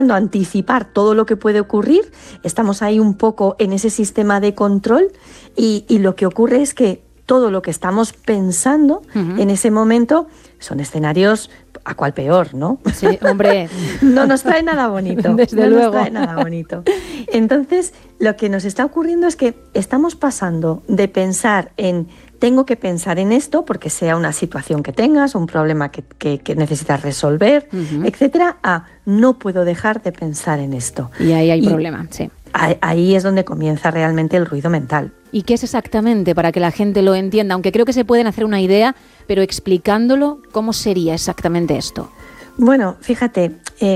anticipar todo lo que puede ocurrir, estamos ahí un poco en ese sistema de control y lo que ocurre es que todo lo que estamos pensando en ese momento son escenarios a cual peor, ¿no? Sí, hombre. No nos trae nada bonito. Desde luego. Nos trae nada bonito. Entonces, lo que nos está ocurriendo es que estamos pasando de pensar en tengo que pensar en esto porque sea una situación que tengas, un problema que necesitas resolver, etcétera, a no puedo dejar de pensar en esto. Y ahí hay problema, sí. Ahí es donde comienza realmente el ruido mental. ¿Y qué es exactamente para que la gente lo entienda? Aunque creo que se pueden hacer una idea, pero explicándolo, ¿cómo sería exactamente esto? Bueno, fíjate,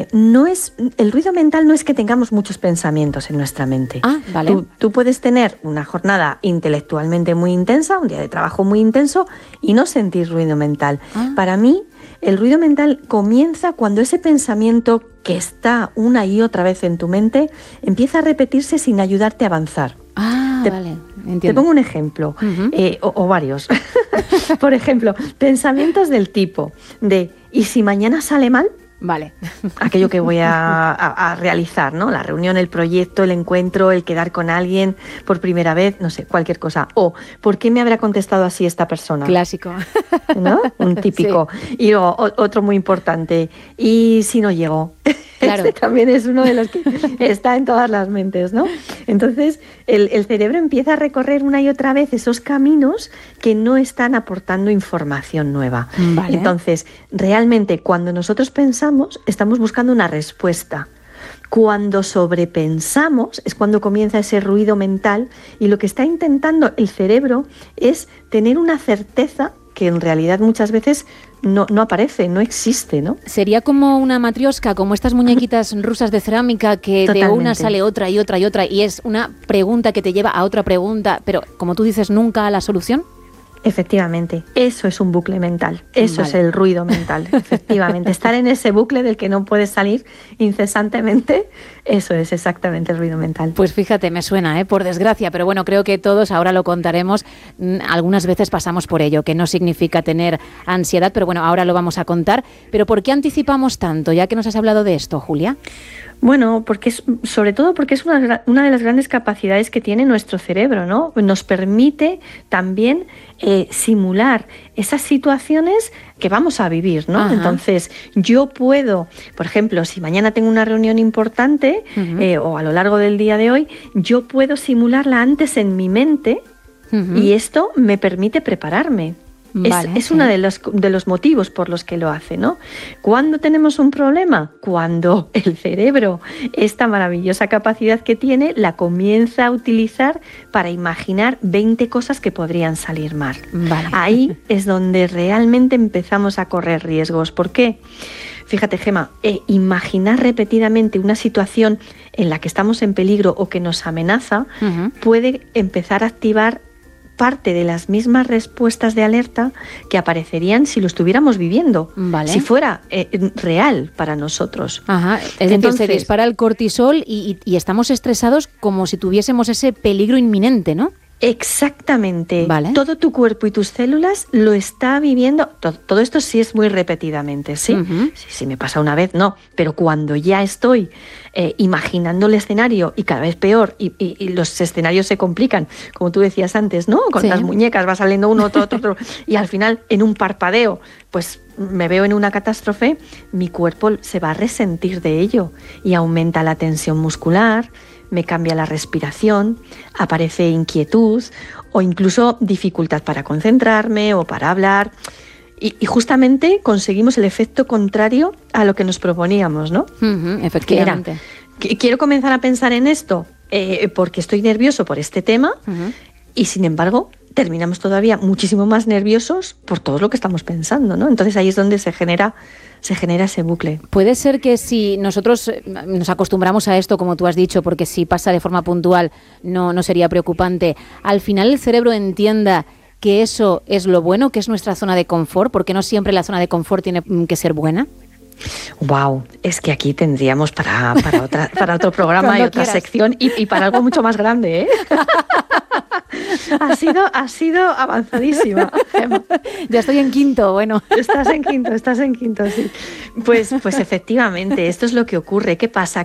el ruido mental no es que tengamos muchos pensamientos en nuestra mente. Ah, vale. Tú puedes tener una jornada intelectualmente muy intensa, un día de trabajo muy intenso y no sentir ruido mental. Para mí, el ruido mental comienza cuando ese pensamiento que está una y otra vez en tu mente empieza a repetirse sin ayudarte a avanzar. Vale, entiendo. Te pongo un ejemplo, o varios. Por ejemplo, pensamientos del tipo de ¿y si mañana sale mal? Vale. Aquello que voy a realizar, ¿no? La reunión, el proyecto, el encuentro, el quedar con alguien por primera vez, no sé, cualquier cosa. O ¿por qué me habrá contestado así esta persona? Clásico. ¿No? Un típico. Sí. Y luego, otro muy importante. ¿Y si no llego? Claro. Este también es uno de los que está en todas las mentes, ¿no? Entonces, el cerebro empieza a recorrer una y otra vez esos caminos que no están aportando información nueva. Vale. Entonces, realmente, cuando nosotros pensamos, estamos buscando una respuesta. Cuando sobrepensamos es cuando comienza ese ruido mental y lo que está intentando el cerebro es tener una certeza que en realidad muchas veces no aparece, no existe, ¿no? Sería como una matrioska, como estas muñequitas rusas de cerámica que Totalmente. De una sale otra y otra y otra y es una pregunta que te lleva a otra pregunta, pero como tú dices, nunca a la solución. Efectivamente, eso es un bucle mental, eso es el ruido mental, efectivamente. Estar en ese bucle del que no puedes salir incesantemente, eso es exactamente el ruido mental. Pues fíjate, me suena, por desgracia, pero bueno, creo que todos, ahora lo contaremos, algunas veces pasamos por ello, que no significa tener ansiedad, pero bueno, ahora lo vamos a contar. Pero ¿por qué anticipamos tanto, ya que nos has hablado de esto, Julia? Bueno, sobre todo porque es una de las grandes capacidades que tiene nuestro cerebro, ¿no? Nos permite también simular esas situaciones que vamos a vivir, ¿no? Ajá. Entonces, yo puedo, por ejemplo, si mañana tengo una reunión importante o a lo largo del día de hoy, yo puedo simularla antes en mi mente y esto me permite prepararme. Vale, es uno de los motivos por los que lo hace, ¿no? ¿Cuándo tenemos un problema? Cuando el cerebro, esta maravillosa capacidad que tiene, la comienza a utilizar para imaginar 20 cosas que podrían salir mal. Vale. Ahí es donde realmente empezamos a correr riesgos. ¿Por qué? Fíjate, Gemma, imaginar repetidamente una situación en la que estamos en peligro o que nos amenaza puede empezar a activar parte de las mismas respuestas de alerta que aparecerían si lo estuviéramos viviendo, vale. Si fuera real para nosotros. Ajá. Es decir, se dispara el cortisol y estamos estresados como si tuviésemos ese peligro inminente, ¿no? Exactamente. Vale. Todo tu cuerpo y tus células lo está viviendo. Todo esto sí es muy repetidamente, ¿sí? Si me pasa una vez, no. Pero cuando ya estoy imaginando el escenario y cada vez peor y los escenarios se complican, como tú decías antes, ¿no? Con las muñecas va saliendo uno, otro, y al final en un parpadeo, pues me veo en una catástrofe, mi cuerpo se va a resentir de ello y aumenta la tensión muscular, me cambia la respiración, aparece inquietud o incluso dificultad para concentrarme o para hablar. Y justamente conseguimos el efecto contrario a lo que nos proponíamos, ¿no? Efectivamente. Que era, quiero comenzar a pensar en esto porque estoy nervioso por este tema y sin embargo terminamos todavía muchísimo más nerviosos por todo lo que estamos pensando, ¿no? Entonces ahí es donde se genera ese bucle. Puede ser que si nosotros nos acostumbramos a esto, como tú has dicho, porque si pasa de forma puntual no sería preocupante, al final el cerebro entienda que eso es lo bueno, que es nuestra zona de confort, porque no siempre la zona de confort tiene que ser buena. Wow, es que aquí tendríamos para otro programa y otra sección y para algo mucho más grande, ¿eh? Ha sido avanzadísima, Gemma. Ya estoy en quinto, bueno. Estás en quinto, sí. Pues efectivamente, esto es lo que ocurre. ¿Qué pasa?